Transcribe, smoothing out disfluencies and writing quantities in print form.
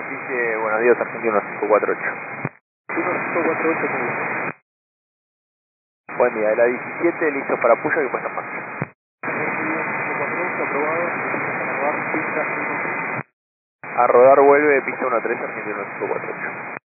Dice, buenos días, Argentina 1548. 1548, muy bien. Buen día, de la 17, listo para puya y puesta en marcha. Muy bien, 1548, aprobado. Para grabar, pista 1. A rodar vuelve, pista 13, Argentina 1548.